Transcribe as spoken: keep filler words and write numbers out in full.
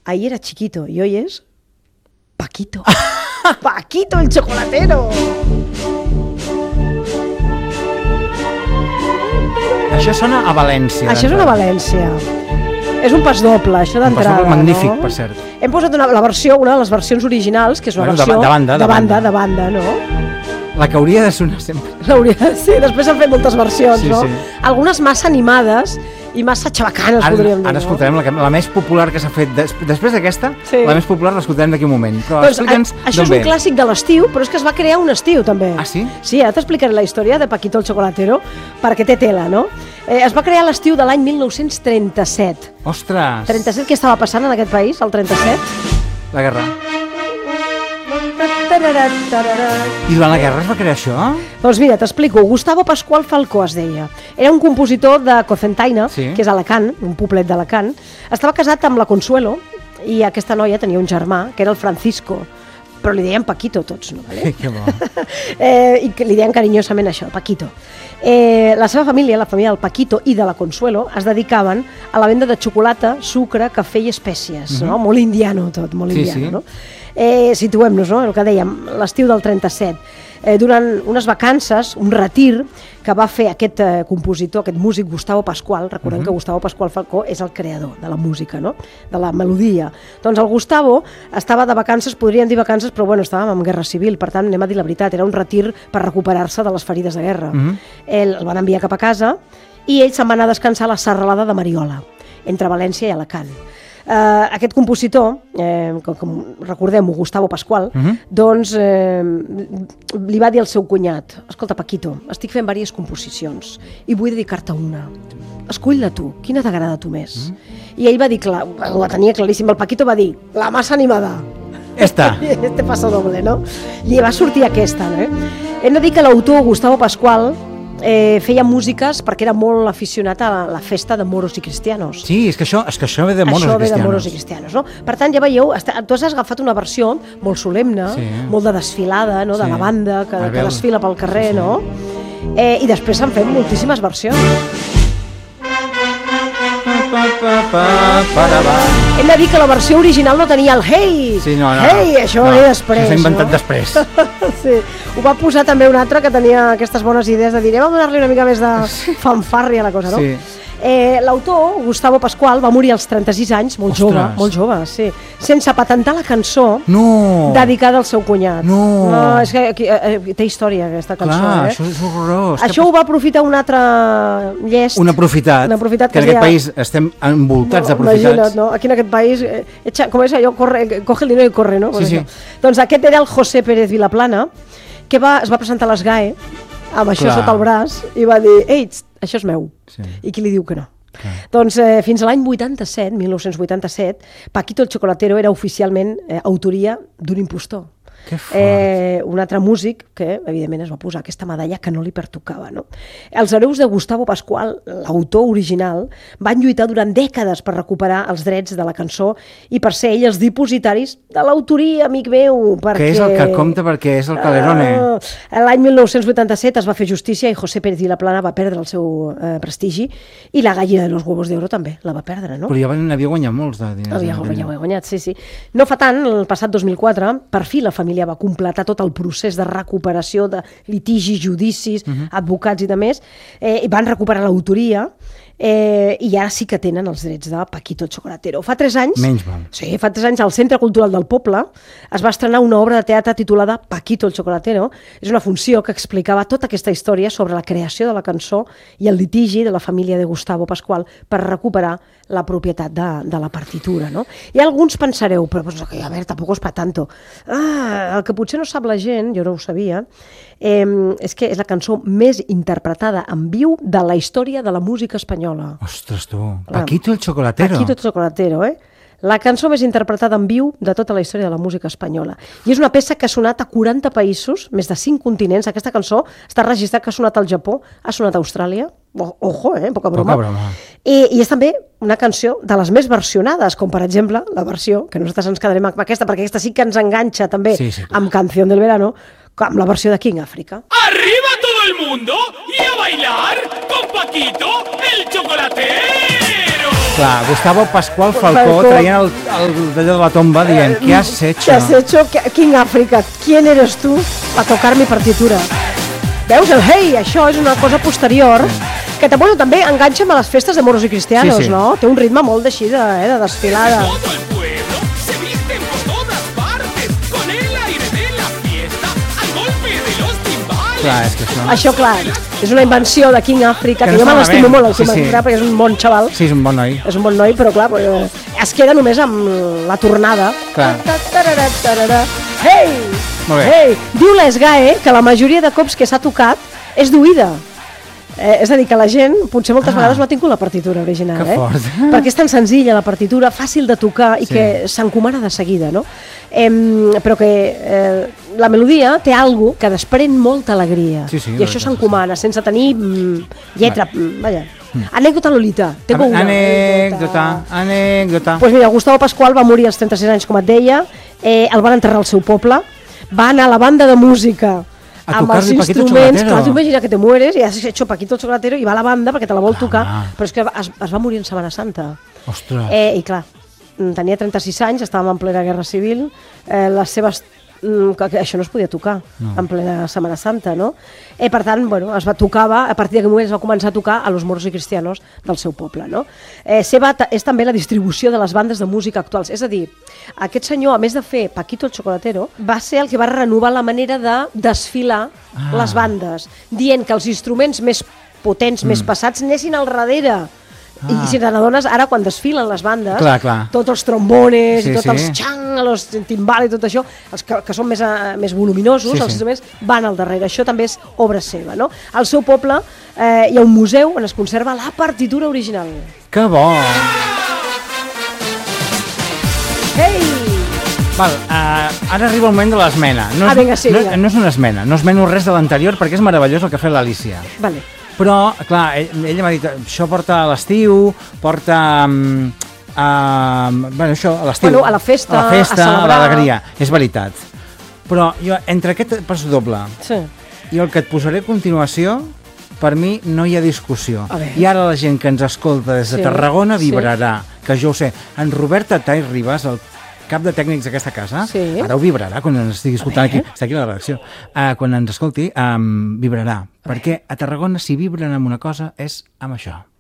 ahí era chiquito y hoy es Paquito. Paquito el chocolatero. Això sona a València. Això sona a València. És un pas doble, això d'entrada. Un pas doble magnífic, no? per cert. Hem posat una, la versió, una de les versions originals, que és una bueno, versió de, de banda, de, de banda, banda, de banda, no? La que hauria de sonar sempre. L'hauria de ser, després han fet moltes versions, sí, no? Sí. Algunes massa animades i massa xabacanes, ara, podríem dir. Ara escoltarem la, la més popular que s'ha fet. Des, després d'aquesta, sí. La més popular l'escoltarem d'aquí un moment. Però doncs, explica'ns a, això és un clàssic de l'estiu, però és que es va crear un estiu, també. Ah, sí? Sí, ara t'explicaré la història de Paquito el Chocolatero, perquè té tela, no? Eh, es va crear l'estiu de l'any mil nou-cents trenta-set. Ostres! trenta-set, què estava passant en aquest país, el trenta-set? La guerra. I durant la guerra es va crear això? Doncs mira, t'explico. Gustavo Pascual Falcó es deia. Era un compositor de Cocentaina, sí. que és Alacant, un poblet d'Alacant. Estava casat amb la Consuelo i aquesta noia tenia un germà, que era el Francisco, però li deien Paquito tots, no? Vale? Que bo. eh, I li deien carinyosament això, Paquito. Eh, la seva família, la família del Paquito i de la Consuelo, es dedicaven a la venda de xocolata, sucre, cafè i espècies, mm-hmm. no? Molt indiano tot, molt sí, indiano, sí. no? Eh, situem-nos, no? El que dèiem, l'estiu del trenta-set. Eh, durant unes vacances, un retir que va fer aquest eh, compositor, aquest músic Gustavo Pascual, recordem uh-huh. que Gustavo Pascual Falcó és el creador de la música, no? De la melodia. Doncs el Gustavo estava de vacances, podríem dir vacances, però bueno, estàvem en guerra civil, per tant, anem a dir la veritat, era un retir per recuperar-se de les ferides de guerra. Uh-huh. Ell el van enviar cap a casa i ell se'n va anar a descansar a la serralada de Mariola, entre València i Alacant. Uh, aquest compositor, eh, com, com recordem-ho, Gustavo Pascual, uh-huh. doncs eh, li va dir al seu cunyat: escolta, Paquito, estic fent diverses composicions i vull dedicar-te una. Escull-la tu, quina t'agrada a tu més? Uh-huh. I ell va dir, clar, ho tenia claríssim, el Paquito va dir, la massa animada. Esta. Este paso doble, no? I va sortir aquesta, no? Hem de dir que l'autor, Gustavo Pascual, Eh, feia músiques perquè era molt aficionat a la, la festa de moros i cristianos. Sí, és que això, és que això ve de moros això i cristianos. Això ve de moros i cristianos, no? Per tant, ja veieu, tu has agafat una versió molt solemne, sí. molt de desfilada, no? Sí. De la banda que, que desfila pel carrer, sí, sí. no? Eh, I després s'han fet moltíssimes versions. Hem de dir que la versió original no tenia el hey, sí, no, no, hey, això no, ve després. Això s'ha inventat no? després. Sí. Ho va posar també un altre que tenia aquestes bones idees de dir, anem a donar-li una mica més de fanfàrria a la cosa, no? Sí. Eh, L'autor, Gustavo Pascual, va morir als trenta-sis anys, molt Ostres. jove, molt jove, sí, sense patentar la cançó no. dedicada al seu cunyat. No. no és que aquí, eh, té història aquesta cançó. Clar, eh? això és horrorós. Això ho va aprofitar un altre llest. Un aprofitat, un aprofitat que, que en aquest deia... país estem envoltats no, d'aprofitats. Imagina't, no? Aquí en aquest país, eh, echa, com és allò, corre, coge el dinero i corre, no? Sí, sí. Doncs aquest era el José Pérez Vilaplana, que va, es va presentar a les G A E amb això Clar. Sota el braç i va dir, ei, això és meu. Sí. I qui li diu que no? Clar. Doncs eh, fins a l'any vuitanta-set, mil nou-cents vuitanta-set, Paquito el Chocolatero era oficialment eh, autoria d'un impostor. Que fort. Eh, un altre músic que, evidentment, es va posar aquesta medalla que no li pertocava, no? Els hereus de Gustavo Pascual, l'autor original, van lluitar durant dècades per recuperar els drets de la cançó i per ser ells els dipositaris de l'autoria, amic meu, perquè... Que és el que compta perquè és el Calerone. Uh, L'any mil nou-cents vuitanta-set es va fer justícia i José Pérez Vilaplana va perdre el seu eh, prestigi i la gallina de los huevos d'oro també la va perdre, no? Però ja n'havia guanyat molts de diners. Havia guanyat, guanyat, sí, sí. No fa tant, el passat dos mil quatre, per fi la família va completar tot el procés de recuperació de litigis, judicis, uh-huh. advocats i de més, eh, i van recuperar l'autoria, eh, i ara sí que tenen els drets de Paquito el Chocolatero. Fa tres anys, menys mal. Sí, fa tres anys al Centre Cultural del Poble es va estrenar una obra de teatre titulada Paquito el Chocolatero. És una funció que explicava tota aquesta història sobre la creació de la cançó i el litigi de la família de Gustavo Pascual per recuperar la propietat de, de la partitura, no? I alguns pensareu, però pues, a veure, tampoc és pa tanto. Ah, el que potser no sap la gent, jo no ho sabia, eh, és que és la cançó més interpretada en viu de la història de la música espanyola. Ostres, tu. Paquito el Chocolatero. Paquito el Chocolatero, eh? La cançó més interpretada en viu de tota la història de la música espanyola. I és una peça que ha sonat a quaranta països, més de cinc continents. Aquesta cançó està registrat que ha sonat al Japó, ha sonat a Austràlia. Ojo, eh? Poca broma. Poca broma. I, I és també una canció de les més versionades, com per exemple la versió, que nosaltres ens quedarem amb aquesta, perquè aquesta sí que ens enganxa també sí, sí, amb Canción del Verano, amb la versió de King África. ¡Arriba todo el mundo y a bailar con Paquito el Chocolatero! Clar, Gustavo Pascual Falcó, Falcó. traient el, el d'allò de la tomba dient, ¿qué has hecho? ¿Qué has hecho? King África, ¿quién eres tú a tocar mi partitura? Veus, el hey, això és una cosa posterior, que bueno, també enganxa amb les festes de moros i cristianos, Sí, sí. no? Té un ritme molt d'així, de, eh, de desfilada. Todo el pueblo se visten por todas partes con el aire de la fiesta al golpe de los timbales. Clar, és que això... Això, clar, és una invenció de King África, Que que, no jo me està l'estimo malament. molt, el Sí, King sí. África, perquè és un bon xaval. Sí, és un bon noi. És un bon noi, però clar, eh, es queda només amb la tornada. Clar. Tarara, tarara. Hey! Molt bé. Hey! Diu l'Esgae que la majoria de cops que s'ha tocat és d'oïda. Eh, és a dir, que la gent potser moltes Ah. vegades no ha tingut la partitura original, Que eh? fort. Perquè és tan senzilla la partitura, fàcil de tocar i Sí. que s'encomana de seguida, no? Eh, però que eh, la melodia té algo que desprèn molta alegria. Sí, sí, I la això veritat, s'encomana, sense tenir mm, lletra, mm, vaja. Anècdota Lolita. Tengo una Anècdota, anècdota. Pues mira, Gustavo Pascual va morir als trenta-sis anys, com et deia, eh, el van enterrar al seu poble, va anar a la banda de música A amb els tocar-li Paquito instruments, Chocolatero. clar, tu imagina que te mueres i has hecho Paquito el Chocolatero i va a la banda perquè te la vol tocar, Ah. però és que es, es va morir en Setmana Santa. Ostres. Eh, I clar, tenia trenta-sis anys, estàvem en plena Guerra Civil, eh, les seves mm, que, que això no es podia tocar No. en plena Setmana Santa, no? Eh, per tant, bueno, es va tocava, a partir d'aquell moment es va començar a tocar a los moros i cristianos del seu poble, no? Eh, seva ta- és també la distribució de les bandes de música actuals, és a dir, aquest senyor, a més de fer Paquito el Chocolatero, va ser el que va renovar la manera de desfilar Ah. les bandes, dient que els instruments més potents, més passats, anessin al darrere. I Ah. si te n'adones, ara quan desfilen les bandes, Clar, clar. tots els trombones, Sí, i tots sí. els xang, els timbales i tot això, els que, que són més, eh, més voluminosos, Sí, sí. els instruments van al darrere. Això també és obra seva, no? Al seu poble eh, hi ha un museu on es conserva la partitura original. Que bo! Ei! Val, uh, ara arriba el moment de l'esmena. No, és- Ah, vinga, sí, no, vinga. no és una esmena, no esmeno res de l'anterior perquè és meravellós el que ha fet l'Alícia. Vale. Però, clar, ell, ella m'ha dit, això porta a l'estiu, porta um, a, bueno, això, a l'estiu. Bueno, a la festa, a la festa, a a celebrar. l'alegria. És veritat. Però jo, entre aquest pas doble Sí. i el que et posaré a continuació, per mi no hi ha discussió. A veure. I ara la gent que ens escolta des de Sí, Tarragona sí. vibrarà, que jo ho sé. En Robert Atall Ribas, el cap de tècnics d'aquesta casa, Sí. ara ho vibrarà quan ens estigui escoltant aquí, veure. està aquí a la redacció, uh, quan ens escolti, um, vibrarà. Perquè a Tarragona si vibren amb una cosa és amb això.